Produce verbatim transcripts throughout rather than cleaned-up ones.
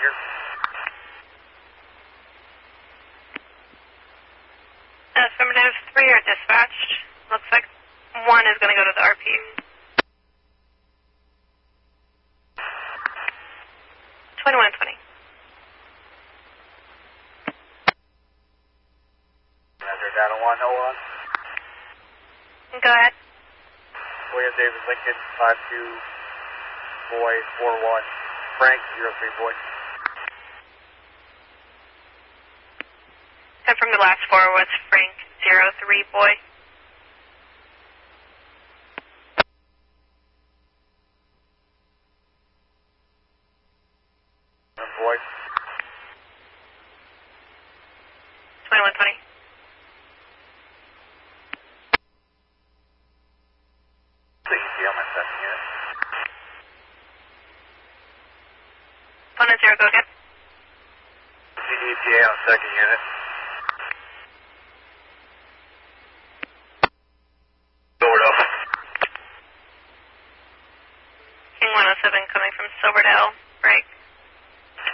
here. Affirmative, three are dispatched. Looks like one is going to go to the R P. twenty-one twenty. Roger, down to one oh one. Go ahead. William David Lincoln, five two, boy, four one. Frank, zero three, boy. Confirm the last four was Frank, zero three, boy. One boy. twenty-one twenty. C E T on my second unit. One and zero, go again. C E T A on second unit. Silverdale. King one oh seven coming from Silverdale, break.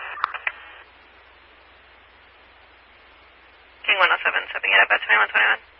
King one oh seven, stepping it up at twenty-one twenty-one.